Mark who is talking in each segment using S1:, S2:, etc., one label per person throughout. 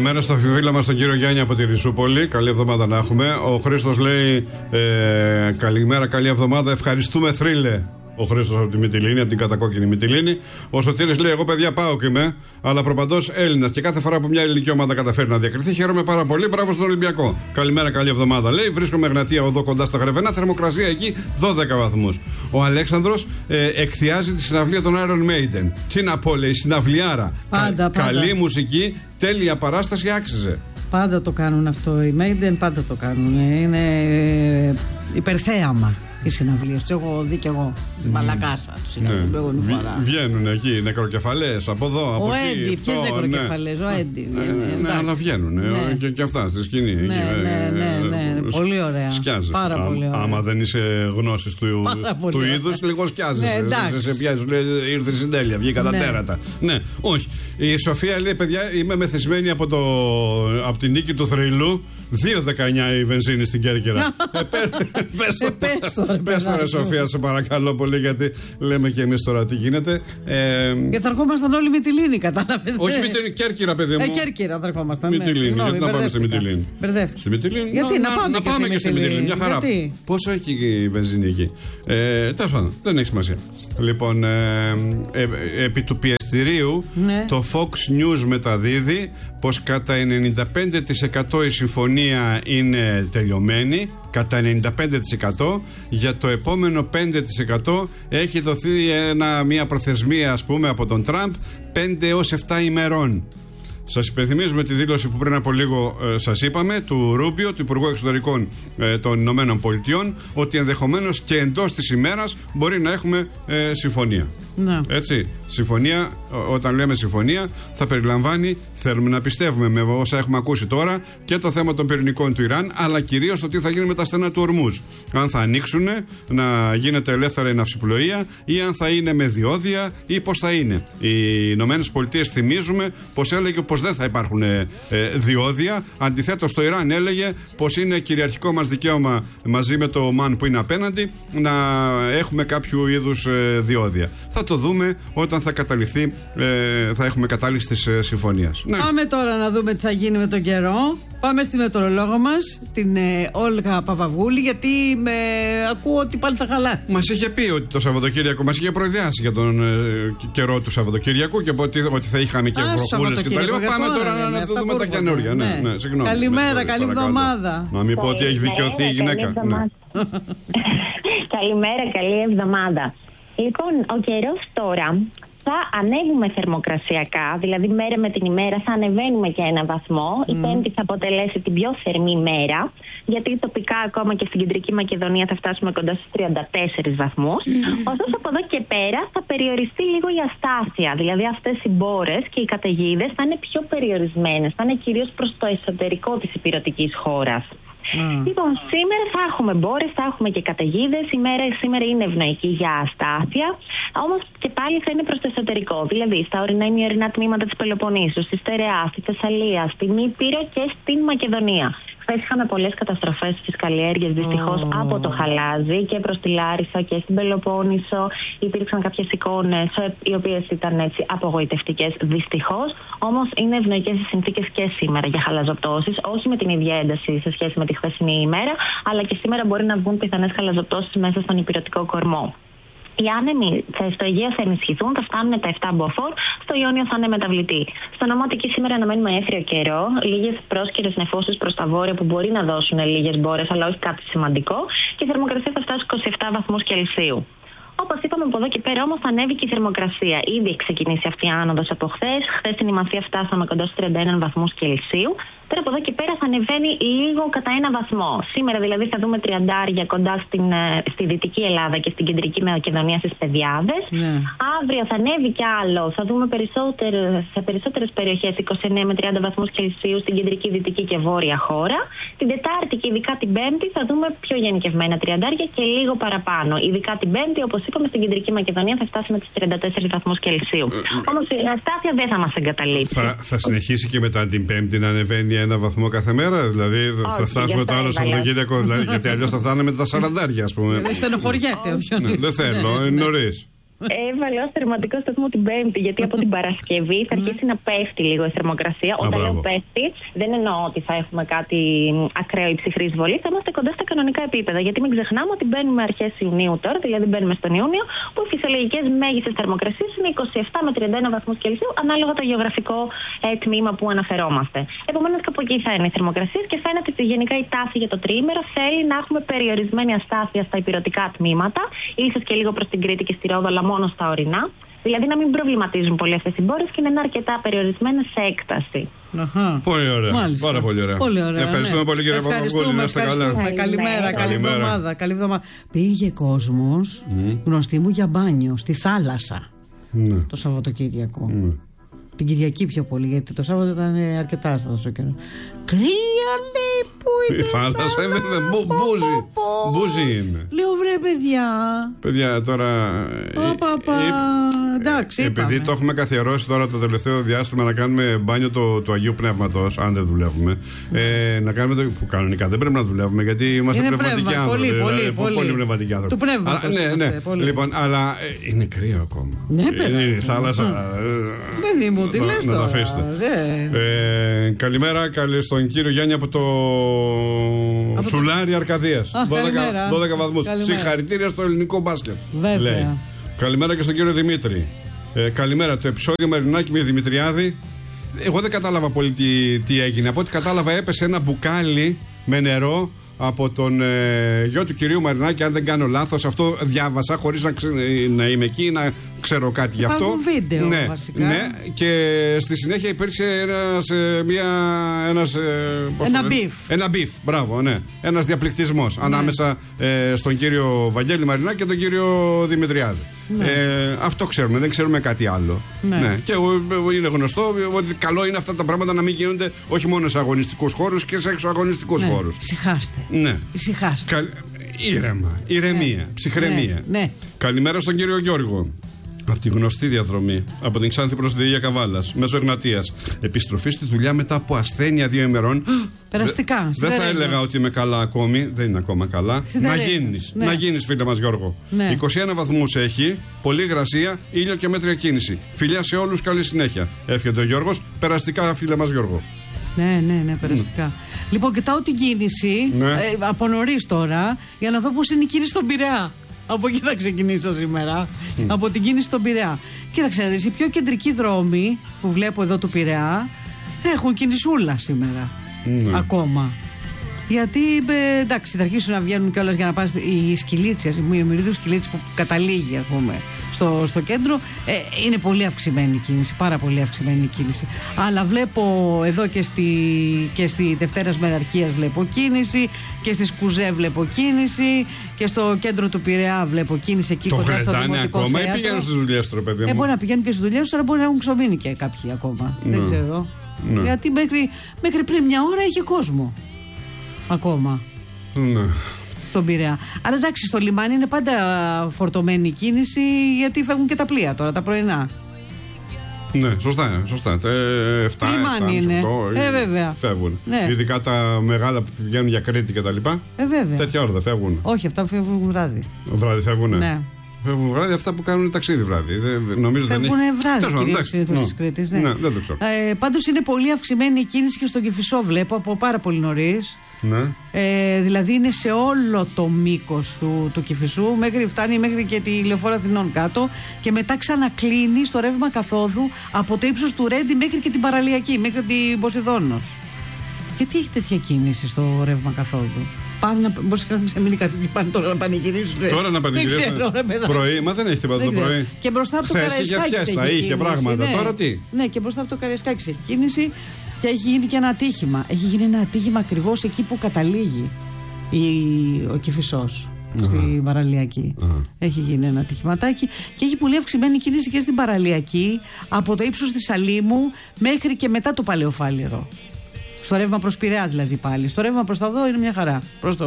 S1: Καλημέρα στα φίλα μας τον κύριο Γιάννη από τη Ρησούπολη. Καλή εβδομάδα να έχουμε. Ο Χρήστος λέει καλημέρα, καλή εβδομάδα. Ευχαριστούμε, θρύλε. Ο Χρήστος από τη Μυτιλήνη, από την κατακόκκινη Μυτιλήνη. Ο Σωτήρης λέει: εγώ παιδιά πάω και είμαι, αλλά προπαντός Έλληνας. Και κάθε φορά που μια ελληνική ομάδα καταφέρει να διακριθεί, χαίρομαι πάρα πολύ. Μπράβο στον Ολυμπιακό. Καλημέρα, καλή εβδομάδα. Λέει: βρίσκομαι Εγνατία οδό κοντά στα Γρεβενά. Θερμοκρασία εκεί 12 βαθμούς. Ο Αλέξανδρος εκθιάζει τη συναυλία των Iron Maiden. Τι να πω, λέει: συναυλιάρα. Πάντα. Καλή μουσική, τέλεια παράσταση, άξιζε.
S2: Πάντα το κάνουν αυτό οι Maiden, πάντα το κάνουν. Είναι υπερθέαμα. Οι συναυλίες του, έχω δει και εγώ στη Μαλακάσα του συναυλίου.
S1: Βγαίνουν εκεί νεκροκεφαλές από εδώ, από εκεί.
S2: Ο Έντι, ποιες νεκροκεφαλές, ο Έντι.
S1: Ναι, αλλά βγαίνουν και αυτά στη σκηνή.
S2: Ναι, πολύ ωραία.
S1: Σκιάζεσαι.
S2: Πάρα πολύ ωραία.
S1: Άμα δεν είσαι γνώσης του είδους, λίγο σκιάζεσαι. Σε πιάζει, ήρθε η συντέλεια, βγήκα τα τέρατα. Ναι, όχι. Η Σοφία λέει: παιδιά, είμαι μεθυσμένη από την νίκη του θρύλου. 2,19 η βενζίνη στην Κέρκυρα. Πες τώρα, Σοφία, σε παρακαλώ πολύ, γιατί λέμε και εμείς τώρα τι γίνεται.
S2: Και θα ερχόμασταν όλοι Μυτιλήνη, κατάλαβες.
S1: Όχι Μυτιλήνη, Κέρκυρα, παιδί μου.
S2: Κέρκυρα θα ερχόμασταν.
S1: Μυτιλήνη, γιατί να πάμε στη Μυτιλήνη.
S2: Στη
S1: Μυτιλήνη.
S2: Γιατί να πάμε
S1: και στη Μυτιλήνη, μια χαρά. Πόσο έχει η βενζίνη εκεί. Τέλος πάντων, δεν έχει σημασία. Λοιπόν, επί του πιεστηρίου, το Fox News μεταδίδει πως κατά 95% η συμφωνία είναι τελειωμένη. Κατά 95%. Για το επόμενο 5% έχει δοθεί μια προθεσμία, ας πούμε, από τον Τραμπ 5 έως 7 ημερών. Σας υπενθυμίζουμε τη δήλωση που πριν από λίγο σας είπαμε του Ρούμπιο, του Υπουργού Εξωτερικών των Ηνωμένων Πολιτειών, ότι ενδεχομένως και εντός της ημέρας μπορεί να έχουμε συμφωνία. Ναι. Έτσι, συμφωνία, όταν λέμε συμφωνία, θα περιλαμβάνει, θέλουμε να πιστεύουμε με όσα έχουμε ακούσει τώρα, και το θέμα των πυρηνικών του Ιράν, αλλά κυρίως το τι θα γίνει με τα στενά του Ορμούζ. Αν θα ανοίξουν, να γίνεται ελεύθερα η ναυσιπλοεία, ή αν θα είναι με διόδια, ή πώς θα είναι. Οι Ηνωμένες Πολιτείες, θυμίζουμε, πως έλεγε πως δεν θα υπάρχουν διόδια. Αντιθέτως, το Ιράν έλεγε πως είναι κυριαρχικό μας δικαίωμα, μαζί με το Ομάν που είναι απέναντι, να έχουμε κάποιο είδους διόδια. Θα το δούμε όταν θα καταληθεί, θα έχουμε κατάληξη της συμφωνίας. Ναι.
S2: Πάμε τώρα να δούμε τι θα γίνει με τον καιρό. Πάμε στη μετεωρολόγο μας, την Όλγα Παπαβούλη, γιατί ακούω ότι πάλι θα χαλάσει.
S1: Μας είχε πει ότι το Σαββατοκύριακο, μας είχε προειδιάσει για τον καιρό του Σαββατοκύριακου και ότι θα είχαμε και βροχούλες και τα λοιπά. Πάμε τώρα να δούμε τα καινούρια. Ναι, συγγνώμη.
S2: Καλημέρα, καλή εβδομάδα.
S1: Να μην πω ότι έχει δικαιωθεί η γυναίκα.
S3: Καλημέρα, καλή εβδομάδα. Λοιπόν, ο καιρός τώρα θα ανέβουμε θερμοκρασιακά, δηλαδή μέρα με την ημέρα θα ανεβαίνουμε και 1 βαθμό. Η Πέμπτη θα αποτελέσει την πιο θερμή μέρα, γιατί τοπικά ακόμα και στην Κεντρική Μακεδονία θα φτάσουμε κοντά στους 34 βαθμούς. Ωστόσο, από εδώ και πέρα θα περιοριστεί λίγο η αστάθεια, δηλαδή αυτές οι μπόρες και οι καταιγίδες θα είναι πιο περιορισμένες, θα είναι κυρίως προς το εσωτερικό της ηπειρωτικής χώρας. Λοιπόν, σήμερα θα έχουμε μπόρες, θα έχουμε και καταιγίδες. Η μέρα σήμερα είναι ευνοϊκή για αστάθεια, όμως και πάλι θα είναι προς το εσωτερικό. Δηλαδή, στα ορεινά ημιορεινά τμήματα της Πελοποννήσου, στη Στερεά, στη Θεσσαλία, στην Ήπειρο και στην Μακεδονία. Χθες είχαμε πολλές καταστροφές στις καλλιέργειες, δυστυχώς, από το Χαλάζι και προς τη Λάρισα και στην Πελοπόννησο. Υπήρξαν κάποιες εικόνες οι οποίες ήταν έτσι απογοητευτικές, δυστυχώς. Όμως είναι ευνοϊκές οι συνθήκες και σήμερα για χαλαζοπτώσεις, όχι με την ίδια ένταση σε σχέση με τη χθεσινή ημέρα, αλλά και σήμερα μπορεί να βγουν πιθανές χαλαζοπτώσεις μέσα στον ηπειρωτικό κορμό. Οι άνεμοι στο Αιγαίο θα ενισχυθούν, θα φτάνουν τα 7 μποφόρ, στο Ιόνιο θα είναι μεταβλητή. Στο νομό Αττικής σήμερα αναμένουμε έθριο καιρό, λίγες πρόσκαιρες νεφώσεις προς τα βόρεια που μπορεί να δώσουν λίγες μπόρες, αλλά όχι κάτι σημαντικό, και η θερμοκρασία θα φτάσει 27 βαθμούς Κελσίου. Όπως είπαμε, από εδώ και πέρα όμως θα ανέβει και η θερμοκρασία. Ήδη έχει ξεκινήσει αυτή η άνοδος από χθες. Χθες στην Ημαθία φτάσαμε κοντά στους 31 βαθμούς Κελσίου. Τώρα από εδώ και πέρα θα ανεβαίνει λίγο κατά 1 βαθμό. Σήμερα δηλαδή θα δούμε 30 κοντά στη Δυτική Ελλάδα και στην Κεντρική Μακεδονία στις Πεδιάδες. Αύριο θα ανέβει κι άλλο. Θα δούμε σε περισσότερες περιοχές 29 με 30 βαθμούς Κελσίου στην Κεντρική, Δυτική και Βόρεια χώρα. Την Τετάρτη και ειδικά την Πέμπτη θα δούμε πιο γενικευμένα 30 και λίγο παραπάνω. Ειδικά την Πέμπτη, όπως είπαμε, στην Κεντρική Μακεδονία θα φτάσουμε τους 34 βαθμούς Κελσίου. Όμως η αστάθεια δεν θα μας εγκαταλείψει.
S1: Θα συνεχίσει και μετά την Πέμπτη να ανεβαίνει 1 βαθμό κάθε μέρα, δηλαδή θα φτάσουμε το άλλο Σαββατοκύριακο, γιατί αλλιώς θα φτάνουμε τα 40, ας πούμε.
S2: Στενοχωριέται ο Διονύσης.
S1: Δεν θέλω, είναι νωρίς.
S3: Έβαλε ως θερματικό σταθμό την Πέμπτη, γιατί από την Παρασκευή θα αρχίσει να πέφτει λίγο η θερμοκρασία. Όταν λέω πέφτει, δεν εννοώ ότι θα έχουμε κάτι ακραίο ή ψυχρή εισβολή, θα είμαστε κοντά στα κανονικά επίπεδα. Γιατί μην ξεχνάμε ότι μπαίνουμε αρχές Ιουνίου τώρα, δηλαδή μπαίνουμε στον Ιούνιο, που οι φυσιολογικές μέγιστες θερμοκρασίες είναι 27 με 31 βαθμούς Κελσίου, ανάλογα το γεωγραφικό τμήμα που αναφερόμαστε. Επομένως, κάπου εκεί θα είναι οι θερμοκρασίες και φαίνεται ότι γενικά η τάση για το τριήμερο θέλει να έχουμε περιορισμένη αστάθεια στα υπηρετικά τμήματα, ίσως και λίγο προς την Κρήτη και στη Ρόδο, αλλά μόνο στα ορεινά. Δηλαδή να μην προβληματίζουν πολύ αυτές οι μπόρες και να είναι αρκετά περιορισμένες σε έκταση.
S1: Πολύ ωραία.
S2: Μάλιστα.
S1: Πάρα πολύ ωραία.
S2: Πολύ ωραία,
S1: ευχαριστούμε πολύ, κύριε Παπαγούλη. Να είστε καλά.
S2: Καλημέρα, καλή εβδομάδα. Καλή εβδομάδα. Πήγε κόσμος, γνωστή μου, για μπάνιο στη θάλασσα το Σαββατοκύριακο. Την Κυριακή πιο πολύ, γιατί το Σάββατο ήταν αρκετά στα τόσο καιρό. Κρύα, λέει, που είναι.
S1: Η θάλασσα είναι μπούζι είναι.
S2: Λέω, βρε παιδιά.
S1: Παιδιά, τώρα.
S2: Εντάξει.
S1: Επειδή το έχουμε καθιερώσει τώρα το τελευταίο διάστημα να κάνουμε μπάνιο του Αγίου Πνεύματος, αν δεν δουλεύουμε. Να κάνουμε το που κανονικά δεν πρέπει να δουλεύουμε, γιατί είμαστε πνευματικοί άνθρωποι. Πολύ πνευματικοί άνθρωποι.
S2: Του πνεύματος.
S1: Ναι. Λοιπόν, αλλά είναι κρύο ακόμα.
S2: Ναι, παιδιά.
S1: Η θάλασσα.
S2: Παιδί μου, τι λες τώρα.
S1: Να τα αφήσετε. Καλημέρα στον κύριο Γιάννη από το Σουλάρι Αρκαδίας. 12 βαθμούς. Συγχαρητήρια στο ελληνικό μπάσκετ.
S2: Βέβαια.
S1: Καλημέρα και στον κύριο Δημήτρη. Καλημέρα. Το επεισόδιο Μαρινάκη με Δημητριάδη, εγώ δεν κατάλαβα πολύ τι έγινε. Από ό,τι κατάλαβα, έπεσε ένα μπουκάλι με νερό από τον γιο του κυρίου Μαρινάκη, αν δεν κάνω λάθος. Αυτό διάβασα χωρίς να είμαι εκεί, να ξέρω κάτι γι' αυτό.
S2: Υπάρχουν βίντεο, βασικά.
S1: Ναι, και στη συνέχεια υπήρξε ένα μπιφ, μπράβο, ναι. Ένας διαπληκτισμός ανάμεσα στον κύριο Βαγγέλη Μαρινάκη και τον κύριο Δημητριάδη. Ναι. Αυτό ξέρουμε, δεν ξέρουμε κάτι άλλο. Ναι. Και είναι γνωστό ότι καλό είναι αυτά τα πράγματα να μην γίνονται όχι μόνο σε αγωνιστικούς χώρους και σε εξωαγωνιστικούς χώρους.
S2: Ησυχάστε.
S1: Ναι.
S2: Ησυχάστε.
S1: Ηρεμία, ψυχραιμία.
S2: Ναι.
S1: Καλημέρα στον κύριο Γιώργο. Από τη γνωστή διαδρομή από την Ξάνθη προς τη Δία Καβάλας, μέσω Εγνατίας. Επιστροφή στη δουλειά μετά από ασθένεια 2 ημερών.
S2: Περαστικά.
S1: Δεν θα έλεγα ότι είμαι καλά ακόμη. Δεν είναι ακόμα καλά. Να γίνεις, φίλε μας Γιώργο. 21 βαθμούς έχει, πολλή υγρασία, ήλιο και μέτρια κίνηση. Φιλιά σε όλους, καλή συνέχεια. Εύχεται ο Γιώργος. Περαστικά, φίλε μας Γιώργο.
S2: Ναι, περαστικά. Λοιπόν, κοιτάω την κίνηση από νωρίς τώρα, για να δω πώς είναι η κίνηση στον Πειραιά. Από εκεί θα ξεκινήσω σήμερα. Από την κίνηση στον Πειραιά. Κοίταξε να δεις, οι πιο κεντρικοί δρόμοι που βλέπω εδώ του Πειραιά έχουν κινησούλα σήμερα. Ακόμα. Γιατί εντάξει, θα αρχίσουν να βγαίνουν κιόλας για να πάνε οι Σκυλίτσιας, η Μυρίδου Σκυλίτσι που καταλήγει, ας πούμε, στο κέντρο. Είναι πολύ αυξημένη η κίνηση, πάρα πολύ αυξημένη η κίνηση. Αλλά βλέπω εδώ και στη Δευτέρας Μεραρχίας βλέπω κίνηση, και στη Σκουζέ βλέπω κίνηση, και στο κέντρο του Πειραιά βλέπω κίνηση εκεί κοντά στο Δημοτικό
S1: ακόμα,
S2: Θέατρο.
S1: Ή πηγαίνουν στις δουλειές του, παιδί μου.
S2: Μπορεί να πηγαίνουν και στις δουλειές του, αλλά μπορεί να έχουν ξομείνει και κάποιοι ακόμα. Δεν ξέρω. Γιατί μέχρι πριν μια ώρα είχε κόσμο. Ακόμα. Στον Πειραιά. Αλλά εντάξει, στο λιμάνι είναι πάντα φορτωμένη η κίνηση, γιατί φεύγουν και τα πλοία τώρα, τα πρωινά.
S1: Ναι, σωστά. 7
S2: λιμάνι είναι. Βέβαια.
S1: Φεύγουν. Ναι. Ειδικά τα μεγάλα που πηγαίνουν για Κρήτη και τα λοιπά.
S2: Βέβαια.
S1: Τέτοια ώρα δεν φεύγουν.
S2: Όχι, αυτά φεύγουν βράδυ.
S1: Βράδυ φεύγουν.
S2: Ναι.
S1: Φεύγουν βράδυ αυτά που κάνουν ταξίδι βράδυ. Νομίζω
S2: φεύγουν βράδυ κυρίως συνήθως της Κρήτης. Ναι,
S1: δεν το ξέρω.
S2: Πάντως είναι πολύ αυξημένη η κίνηση και στον Κηφισό, βλέπω, από πάρα πολύ νωρίς.
S1: Ναι.
S2: Δηλαδή είναι σε όλο το μήκος του Κηφισού, φτάνει μέχρι και τη Λεωφόρο Αθηνών κάτω, και μετά ξανακλίνει στο ρεύμα καθόδου από το ύψος του Ρέντι μέχρι και την Παραλιακή, μέχρι την Ποσειδώνος. Γιατί έχει τέτοια κίνηση στο ρεύμα καθόδου? Μπορεί να σε μείνει κάποιοι πάνε τώρα να πανηγυρίσουν.
S1: Τώρα να πανηγυρίσουν. Πρωί, μα δεν έχει τίποτα το πρωί.
S2: Και μπροστά από το Καραϊσκάκη
S1: είχε πράγματα. Τώρα τι?
S2: Ναι, και μπροστά από το Καραϊσκάκη έχει κίνηση. Και έχει γίνει και ένα ατύχημα. Έχει γίνει ένα ατύχημα ακριβώς εκεί που καταλήγει ο Κηφισός, στην Παραλιακή. Έχει γίνει ένα ατυχηματάκι και έχει πολύ αυξημένη κίνηση και στην Παραλιακή, από το ύψος της Αλήμου μέχρι και μετά το Παλαιοφάλιρο. Στο ρεύμα προς Πειραιά δηλαδή πάλι. Στο ρεύμα προς τα δω είναι μια χαρά.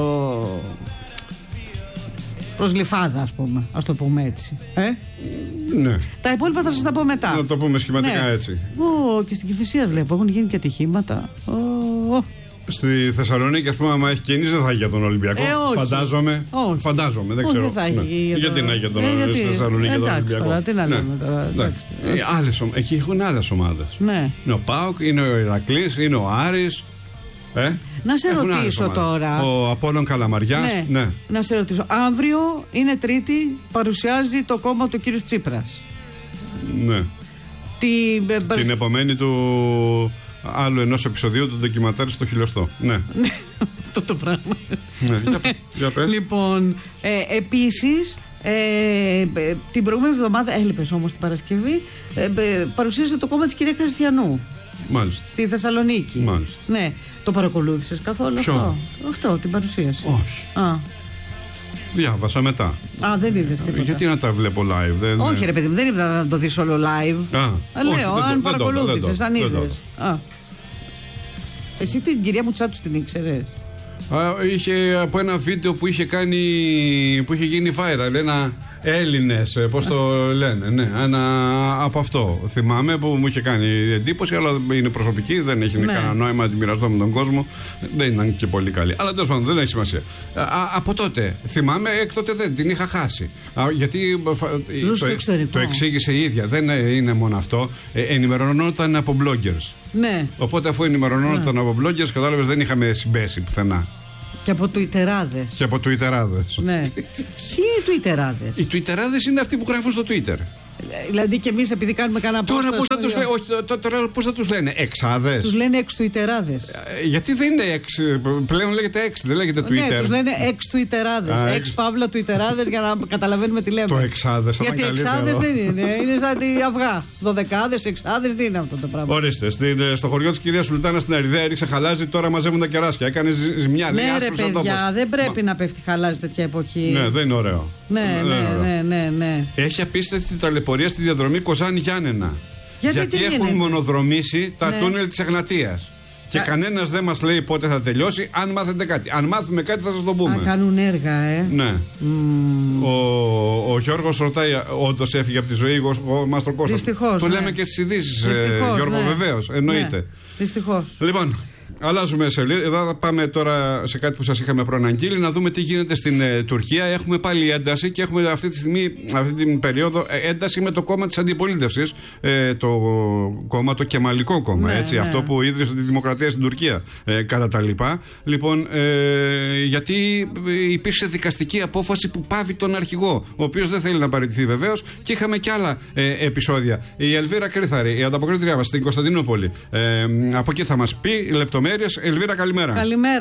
S2: Προς Γλυφάδα, ας πούμε. Ας το πούμε έτσι.
S1: Ναι.
S2: Τα υπόλοιπα θα σας τα πω μετά.
S1: Να το πούμε σχηματικά έτσι.
S2: Και στην Κηφισία βλέπω έχουν γίνει και ατυχήματα.
S1: Στη Θεσσαλονίκη, ας πούμε, άμα έχει κίνηση, δεν θα έχει για τον Ολυμπιακό. Φαντάζομαι.
S2: Όχι.
S1: Φαντάζομαι, δεν ξέρω.
S2: Δεν θα έχει.
S1: Γιατί να έχει για τον Θεσσαλονίκη και τον Ολυμπιακό.
S2: Τώρα, τι να λέμε τώρα.
S1: Εκεί έχουν άλλες ομάδες.
S2: Ναι.
S1: Είναι ο ΠΑΟΚ, είναι ο Ηρακλής, είναι ο Άρης.
S2: Να σε ρωτήσω τώρα.
S1: Ο Απόλλων Καλαμαριάς.
S2: Ναι. Να σε ρωτήσω. Αύριο είναι Τρίτη, παρουσιάζει το κόμμα του κύριου Τσίπρας.
S1: Ναι. Την επομένη του άλλου ενός επεισοδίου του ντοκιματέρ στο χιλιοστό. Ναι.
S2: Αυτό το πράγμα.
S1: Ναι. Για πες.
S2: Λοιπόν, επίσης, την προηγούμενη εβδομάδα, έλειπες όμως την Παρασκευή, παρουσίασε το κόμμα της κυρία Χριστιανού.
S1: Μάλιστα.
S2: Στη Θεσσαλονίκη.
S1: Μάλιστα.
S2: Ναι. Το παρακολούθησες καθόλου αυτό, την παρουσίαση?
S1: Όχι. Διάβασα μετά.
S2: Δεν είδες τίποτα?
S1: Γιατί να τα βλέπω live?
S2: Όχι, ρε παιδί μου, δεν είπα να το δεις όλο live. Λέω, αν παρακολούθησες, αν είδες. Εσύ την κυρία Μουτσάτσου την ήξερες?
S1: Είχε από ένα βίντεο που είχε γίνει viral, ένα Έλληνες, πώς το λένε, ναι, από αυτό θυμάμαι που μου είχε κάνει εντύπωση, αλλά είναι προσωπική, δεν έχει κανένα νόημα να τη μοιραστώ με τον κόσμο, δεν ήταν και πολύ καλή, αλλά τέλος πάντων δεν έχει σημασία. Από τότε θυμάμαι, έκτοτε δεν την είχα χάσει, γιατί το εξήγησε η ίδια, δεν είναι μόνο αυτό, ενημερωνόταν από bloggers.
S2: Ναι.
S1: Οπότε αφού ενημερωνόταν από bloggers, κατάλαβες, δεν είχαμε συμπέσει πουθενά.
S2: Και από τουιτεράδες. Ναι. Τι είναι οι τουιτεράδες?
S1: Οι τουιτεράδες είναι αυτοί που γράφουν στο Twitter.
S2: Δηλαδή και εμείς επειδή κάνουμε κανένα
S1: τώρα πώς θα τους λένε? Εξάδες?
S2: Τους λένε εξ-τουιτεράδες.
S1: Γιατί δεν είναι εξ? Πλέον λέγεται εξ, δεν λέγεται Twitter.
S2: Ναι, τους λένε εξ-τουιτεράδες. Εξ-παύλα τουιτεράδες, για να καταλαβαίνουμε τι λέμε.
S1: Το εξάδες θα
S2: γιατί εξάδες δεν είναι. Είναι σαν τη αυγά. Δωδεκάδες, εξάδες, τι είναι αυτό το πράγμα?
S1: Ορίστε, στο χωριό της κυρίας Σουλτάνα στην Αριδαία έριξε χαλάζι, τώρα μαζεύουν τα κεράσια. Έκανε ζημιά.
S2: Ναι, ρε παιδιά, δεν πρέπει να πέφτει χαλάζι τέτοια εποχή.
S1: Ναι, δεν είναι ωραίο.
S2: Ναι.
S1: Έχει απίστευτη ταλαιπωρία στη διαδρομή Κοζάνη-Γιάννενα. Γιατί έχουν μονοδρομήσει τα τούνελ της Εγνατίας. Και κανένας δεν μας λέει πότε θα τελειώσει. Αν μάθετε κάτι. Αν μάθουμε κάτι θα σας το πούμε.
S2: Κάνουν έργα,
S1: Ναι. Ο Γιώργος ρωτάει, όντως έφυγε από τη ζωή ο Μάστρο Κώστας.
S2: Δυστυχώς.
S1: Το λέμε και στις ειδήσεις, Γιώργο, βεβαίως. Εννοείται.
S2: Ναι. Δυστυχώς.
S1: Λοιπόν, αλλάζουμε σελίδα. Εδώ θα πάμε τώρα σε κάτι που σας είχαμε προαναγγείλει, να δούμε τι γίνεται στην Τουρκία. Έχουμε πάλι ένταση και έχουμε αυτή τη στιγμή, αυτή την περίοδο, ένταση με το κόμμα της αντιπολίτευσης. Το κόμμα, το Κεμαλικό κόμμα.
S2: Ναι.
S1: Αυτό που ίδρυσε τη δημοκρατία στην Τουρκία. Κατά τα λοιπά. Λοιπόν, γιατί υπήρξε δικαστική απόφαση που πάβει τον αρχηγό, ο οποίος δεν θέλει να παραιτηθεί βεβαίως. Και είχαμε και άλλα επεισόδια. Η Ελβίρα Κρύθαρη, η ανταποκρίτριά μας στην Κωνσταντινούπολη. Από εκεί θα μας πει λεπτομέρειες. Ελβίρα, καλημέρα.
S2: Καλημέρα.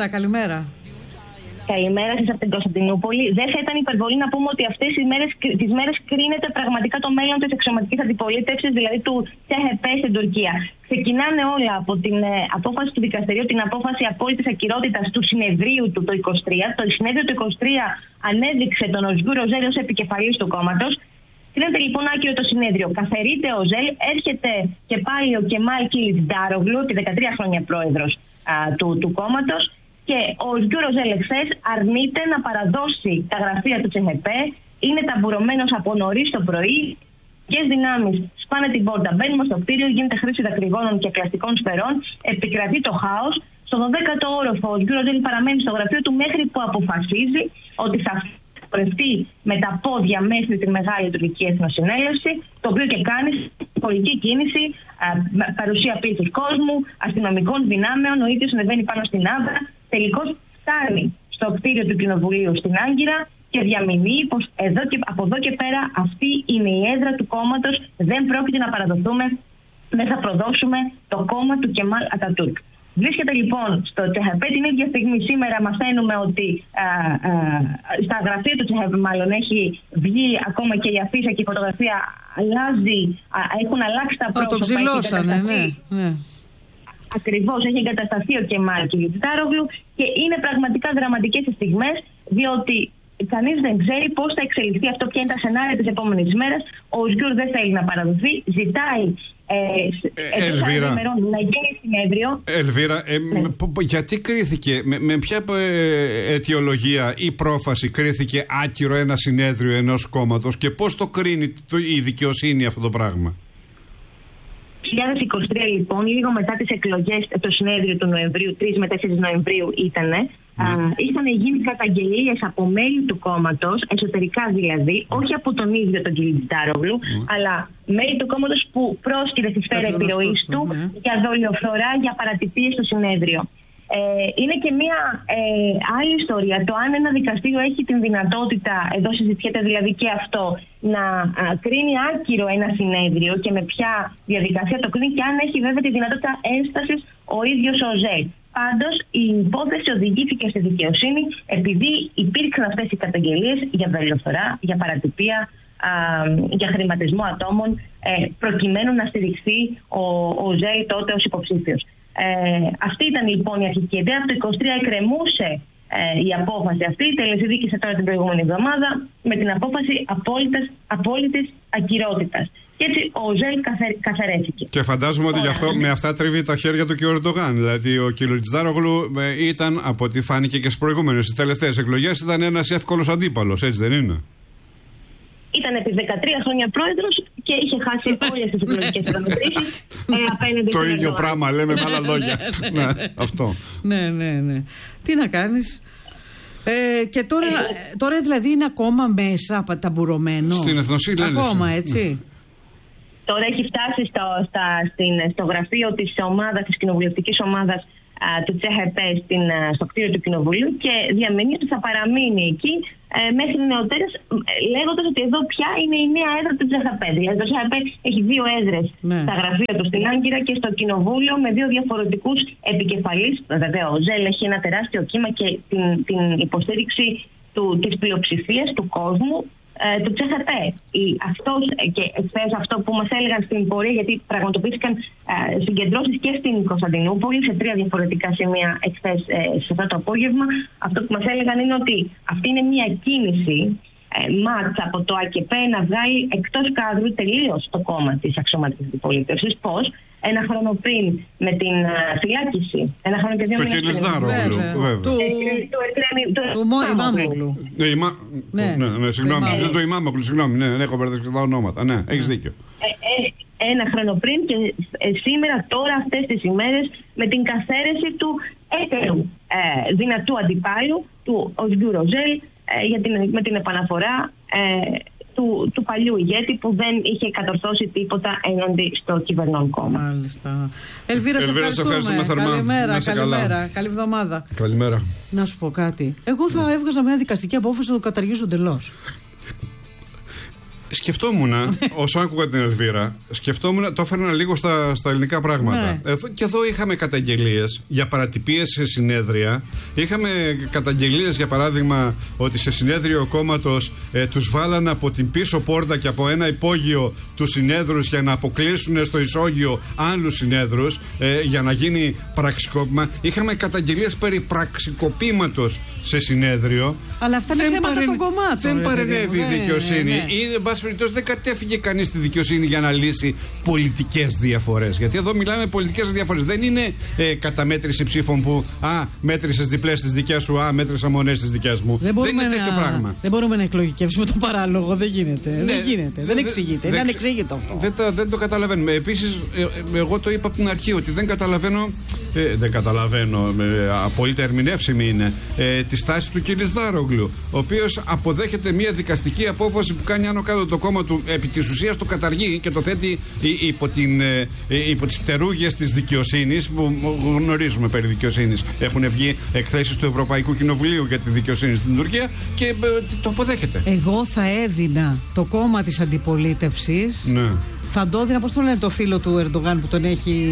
S3: Καλημέρα σας από την Κωνσταντινούπολη. Δεν θα ήταν υπερβολή να πούμε ότι αυτές τις μέρες κρίνεται πραγματικά το μέλλον της αξιωματικής αντιπολίτευσης, δηλαδή του CHP στην Τουρκία. Ξεκινάνε όλα από την απόφαση του δικαστηρίου, την απόφαση απόλυτης ακυρότητας του συνεδρίου του το 23. Το συνέδριο του 23 ανέδειξε τον Οσγούρ Οζέλ ως επικεφαλής του κόμματος. Κρίνεται λοιπόν άκυρο το συνέδριο. Καθαιρείται ο Οζέλ, έρχεται και πάλι ο Κεμάλ Κιλιτζάρογλου, τη 13 χρόνια πρόεδρος του κόμματος. Και ο Οσγούρ Οζέλ εχθές αρνείται να παραδώσει τα γραφεία του CHP. Είναι ταμπουρωμένος από νωρίς το πρωί. Και δυνάμεις σπάνε την πόρτα. Μπαίνουμε στο κτίριο, γίνεται χρήση δακρυγόνων και κλαστικών σφαιρών. Επικρατεί το χάος. Στο 12ο όροφο ο Οσγούρ Οζέλ παραμένει στο γραφείο του μέχρι που αποφασίζει ότι θα πορευτεί με τα πόδια μέσα στην Μεγάλη Τουρκική Εθνοσυνέλευση, το οποίο και κάνει πολιτική κίνηση, παρουσία πλήθους κόσμου, αστυνομικών δυνάμεων. Ο ίδιος ανεβαίνει πάνω στην Άβρα. Τελικώς φτάνει στο κτίριο του Κοινοβουλίου στην Άγκυρα και διαμηνύει πως από εδώ και πέρα αυτή είναι η έδρα του κόμματος. Δεν πρόκειται να παραδοθούμε, δεν θα προδώσουμε το κόμμα του Κεμάλ Ατατούρκ. Βρίσκεται λοιπόν στο CHP την ίδια στιγμή. Σήμερα μαθαίνουμε ότι στα γραφεία του CHP μάλλον έχει βγει ακόμα και η αφίσα και η φωτογραφία αλλάζει, έχουν αλλάξει τα πρόσωπα.
S2: Το ξυλώσανε, ναι.
S3: Ακριβώς, έχει εγκατασταθεί ο Κεμάλ Κιλιτζάρογλου και είναι πραγματικά δραματικές οι στιγμές, διότι κανείς δεν ξέρει πώς θα εξελιχθεί αυτό, ποια είναι τα σενάρια της επόμενης μέρας. Ο Οσγούρ δεν θέλει να παραδοθεί, ζητάει
S1: Ελβίρα,
S3: να γίνει συνέδριο.
S1: Ελβίρα, γιατί κρίθηκε, με ποια αιτιολογία ή πρόφαση κρίθηκε άκυρο ένα συνέδριο ενός κόμματος και πώς το κρίνει η δικαιοσύνη αυτό το πράγμα?
S3: 2023 λοιπόν, λίγο μετά τις εκλογές, το συνέδριο του Νοεμβρίου, 3 με 4 Νοεμβρίου είχαν γίνει καταγγελίες από μέλη του κόμματος, εσωτερικά δηλαδή, όχι από τον ίδιο τον κύριο Τζιτάρογλου, αλλά μέλη του κόμματος που πρόσκειται στη σφαίρα επιρροής του για δολιοφθορά, για παρατυπίες στο συνέδριο. Είναι και μια άλλη ιστορία το αν ένα δικαστήριο έχει την δυνατότητα, εδώ συζητιέται δηλαδή και αυτό, να κρίνει άκυρο ένα συνέδριο και με ποια διαδικασία το κρίνει, και αν έχει βέβαια τη δυνατότητα ένστασης ο ίδιος ο ΖΕΛ. Πάντως η υπόθεση οδηγήθηκε στη δικαιοσύνη επειδή υπήρξαν αυτές οι καταγγελίες για δολιοφθορά, για παρατυπία, για χρηματισμό ατόμων, προκειμένου να στηριχθεί ο ΖΕΛ τότε ως υποψήφιος. Αυτή ήταν λοιπόν η αρχική ιδέα. Από το 2023 εκκρεμούσε η απόφαση αυτή, τελεσίδικησε τώρα την προηγούμενη εβδομάδα με την απόφαση απόλυτης ακυρότητας. Και έτσι ο ΖΕΛ καθαρέθηκε. Και
S1: φαντάζομαι ότι γι' αυτό με αυτά τρίβει τα χέρια του και ο Ερντογάν. Δηλαδή ο κ. Τζιτάρογλου ήταν, από ό,τι φάνηκε και στις προηγούμενες, στις τελευταίες εκλογές, ήταν ένας εύκολος αντίπαλος, έτσι δεν είναι?
S3: Ήταν επί 13 χρόνια πρόεδρος και είχε χάσει όλες τις εκλογικές καταμετρήσεις απέναντι.
S1: Το ίδιο πράγμα λέμε με άλλα λόγια. Ναι, αυτό.
S2: Ναι. Τι να κάνεις. Και τώρα δηλαδή είναι ακόμα μέσα ταμπουρωμένο.
S1: Στην Εθνοσύνη.
S2: Ακόμα έτσι.
S3: Τώρα έχει φτάσει στο γραφείο της ομάδας, της κοινοβουλευτικής ομάδας του ΤΣΕΧΕΠΕ στο κτίριο του Κοινοβουλίου και διαμενεί ότι θα παραμείνει εκεί μέχρι νεοτέρες, λέγοντας ότι εδώ πια είναι η νέα έδρα του ΤΣΕΧΕΠΕ. Δηλαδή το ΤΣΕΧΕΠΕ έχει 2 έδρες στα γραφεία του στην Άγκυρα και στο Κοινοβούλιο με 2 διαφορετικούς επικεφαλείς. Βέβαια ο ΖΕΛ έχει ένα τεράστιο κύμα και την υποστήριξη της πλειοψηφίας του κόσμου του ΤΣΕΧΕΠΕ. Και εχθές αυτό που μας έλεγαν στην πορεία, γιατί πραγματοποιήθηκαν συγκεντρώσεις και στην Κωνσταντινούπολη σε 3 διαφορετικά σημεία εχθές σε αυτό το απόγευμα, αυτό που μας έλεγαν είναι ότι αυτή είναι μια κίνηση μάτσα από το ΑΚΕΠΕ να βγάλει εκτός κάδρου τελείως το κόμμα της αξιωματικής αντιπολίτευσης. Πώς? Ένα χρόνο πριν με την φυλάκιση. Ένα χρόνο και 2 μήνες πριν.
S1: Το Κιλισδάρογλου, βέβαια.
S2: Του Ημάμογλου.
S1: Ναι, συγγνώμη. Το Ημάμογλου, συγγνώμη. Ναι, έχω μπερδευτεί τα ονόματα. Ναι, έχεις δίκιο.
S3: Ένα χρόνο πριν και σήμερα, τώρα, αυτές τις ημέρες, με την καθαίρεση του έτερου δυνατού αντιπάλου, του Οσγκούρ Οζέλ, με την επαναφορά του παλιού ηγέτη που δεν είχε κατορθώσει τίποτα έναντι στο κυβερνών κόμμα.
S2: Μάλιστα. Ελβίρα, σε ευχαριστούμε. Καλημέρα. Καλή εβδομάδα.
S1: Καλημέρα.
S2: Να σου πω κάτι. Εγώ θα έβγαζα μια δικαστική απόφαση να το καταργήσω εντελώς.
S1: Σκεφτόμουν, όσο άκουγα την Ελβίρα, το έφερνα λίγο στα ελληνικά πράγματα. Ναι. Και εδώ είχαμε καταγγελίες για παρατυπίες σε συνέδρια. Είχαμε καταγγελίες, για παράδειγμα, ότι σε συνέδριο κόμματος τους βάλανε από την πίσω πόρτα και από ένα υπόγειο τους συνέδρους για να αποκλείσουν στο ισόγειο άλλους συνέδρους για να γίνει πραξικόπημα. Είχαμε καταγγελίες περί πραξικοπήματος σε συνέδριο.
S2: Αλλά αυτά είναι θέματα των κομμάτων.
S1: Δεν παρενέβη η δικαιοσύνη. Ή, εν πάση περιπτώσει, δεν κατέφυγε κανείς στη δικαιοσύνη για να λύσει πολιτικές διαφορές. Γιατί εδώ μιλάμε πολιτικές διαφορές. Δεν είναι καταμέτρηση ψήφων που μέτρησες διπλές τις δικές σου, μέτρησα μονές τις δικές μου. Δεν είναι τέτοιο πράγμα.
S2: Δεν μπορούμε να εκλογικεύσουμε το παράλογο. Δεν γίνεται. Ναι, δεν γίνεται. Δεν εξηγείται. Είναι ανεξήγητο αυτό.
S1: Δεν το καταλαβαίνουμε. Επίσης, εγώ το είπα από την αρχή ότι δεν καταλαβαίνω. Απόλυτα ερμηνεύσιμη είναι τη στάση του Κιλισδάρογλου, ο οποίος αποδέχεται μια δικαστική απόφαση που κάνει άνω κάτω το κόμμα του, επί της ουσίας το καταργεί και το θέτει υπό τις πτερούγες της δικαιοσύνης, που γνωρίζουμε περί δικαιοσύνης. Έχουν βγει εκθέσεις του Ευρωπαϊκού Κοινοβουλίου για τη δικαιοσύνη στην Τουρκία και το αποδέχεται.
S2: Εγώ θα έδινα το κόμμα της αντιπολίτευσης.
S1: Ναι.
S2: Θα το έδινα, πώς το λένε το φίλο του Ερντογάν που τον έχει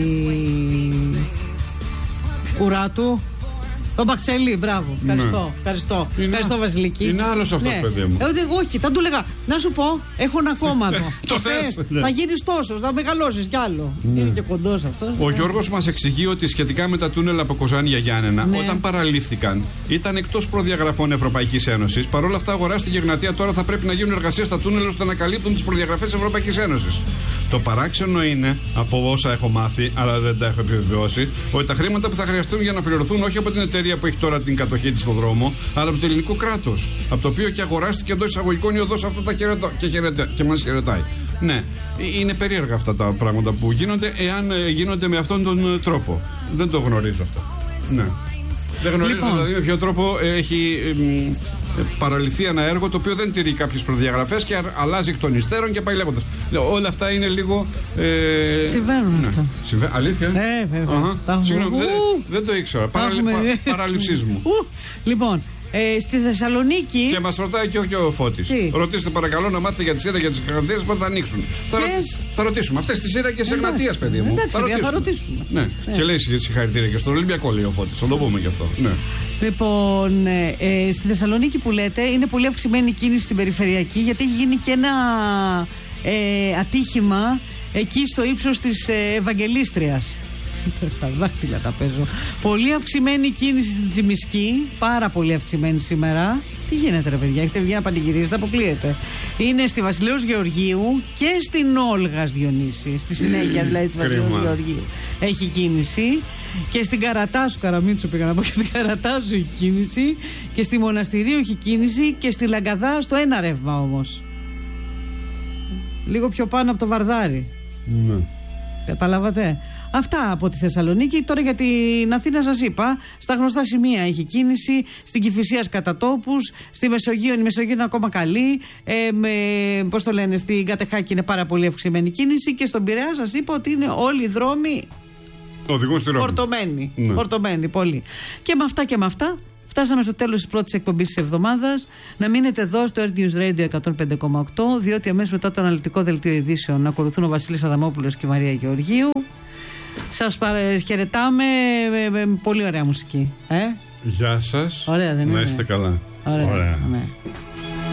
S2: ουρά του. Το Μπακτσελί, μπράβο. Ευχαριστώ. Ευχαριστώ, Βασιλική.
S1: Είναι άλλος αυτός, παιδί μου.
S2: Όχι, θα του λέγα. Να σου πω, έχω ένα κόμμα εδώ.
S1: Το θες.
S2: Θα γίνεις τόσος, θα μεγαλώσεις κι άλλο. Είναι και κοντός αυτός.
S1: Ο Γιώργος μας εξηγεί ότι σχετικά με τα τούνελ από Κοζάνη για Γιάννενα, όταν παραλήφθηκαν, ήταν εκτός προδιαγραφών Ευρωπαϊκής Ένωσης. Παρ' όλα αυτά, αγοράστηκε η Εγνατία. Τώρα θα πρέπει να γίνουν εργασίες στα τούνελ ώστε να καλύπτουν τις προδιαγραφές της Ευρωπαϊκής Ένωσης. Το παράξενο είναι, από όσα έχω μάθει, αλλά δεν τα έχω επιβεβαιώσει, ότι τα χρήματα που θα χρειαστούν για να πληρωθούν όχι από την εταιρεία που έχει τώρα την κατοχή της στον δρόμο, αλλά από το ελληνικό κράτος. Από το οποίο και αγοράστηκε εντός εισαγωγικών η οδός αυτά τα και μας χαιρετάει. Ναι, είναι περίεργα αυτά τα πράγματα που γίνονται, εάν γίνονται με αυτόν τον τρόπο. Δεν το γνωρίζω αυτό. Ναι. Δεν γνωρίζω δηλαδή με ποιο τρόπο έχει παραλυθεί ένα έργο το οποίο δεν τηρεί κάποιες προδιαγραφές και αλλάζει εκ των υστέρων και πάει λέγοντας. Όλα αυτά είναι λίγο.
S2: Συμβαίνουν αυτά.
S1: Αλήθεια.
S2: Βέβαια.
S1: Συγγνώμη, δεν το ήξερα. Παραλήψής μου.
S2: Λοιπόν. Στη Θεσσαλονίκη.
S1: Και μας ρωτάει και ο Φώτης. Ρωτήστε παρακαλώ να μάθετε για τη Σύρα και τις Εγνατίες πότε θα ανοίξουν. Θα ρωτήσουμε. Αυτές τη Σύρα και τις Εγνατίες, παιδί μου.
S2: Θα ρωτήσουμε.
S1: Ναι. Και λέει συγχαρητήρια και στον Ολυμπιακό, λέει ο Φώτης. Θα το πούμε γι' αυτό. Ναι.
S2: Λοιπόν, στη Θεσσαλονίκη που λέτε είναι πολύ αυξημένη η κίνηση στην περιφερειακή, γιατί έχει γίνει και ένα ατύχημα εκεί στο ύψος της Ευαγγελίστριας. Στα δάχτυλα τα παίζω. Πολύ αυξημένη κίνηση στην Τσιμισκή. Πάρα πολύ αυξημένη σήμερα. Τι γίνεται, ρε παιδιά, έχετε βγει να πανηγυρίζετε, αποκλείεται. Είναι στη Βασιλέως Γεωργίου και στην Όλγας Διονύση. Στη συνέχεια δηλαδή τη Βασιλέως Γεωργίου έχει κίνηση. Και στην Καρατάσου, Καραμίτσο πήγα να πω, και στην Καρατάσου έχει κίνηση. Και στη Μοναστηρίου έχει κίνηση. Και στη Λαγκαδά στο ένα ρεύμα όμως. Λίγο πιο πάνω από το Βαρδάρι.
S1: Ναι.
S2: Καταλάβατε. Αυτά από τη Θεσσαλονίκη. Τώρα για την Αθήνα σας είπα. Στα γνωστά σημεία έχει κίνηση. Στην Κηφισίας κατά τόπους. Στη Μεσογείο, η Μεσογείο είναι ακόμα καλή. Πώς το λένε, στην Κατεχάκη είναι πάρα πολύ αυξημένη κίνηση. Και στον Πειραιά σας είπα ότι είναι όλοι οι δρόμοι φορτωμένοι. Ναι. Φορτωμένοι πολύ. Και με αυτά φτάσαμε στο τέλος της πρώτης εκπομπής της εβδομάδας. Να μείνετε εδώ στο Air News Radio 105,8, διότι αμέσως μετά το αναλυτικό δελτίο ειδήσεων ακολουθούν ο Βασίλης Αδαμόπουλος και η Μαρία Γεωργίου. Σας χαιρετάμε με πολύ ωραία μουσική.
S1: Γεια σας.
S2: Ωραία, δεν είναι?
S1: Να είστε καλά.
S2: Ωραία. Ναι.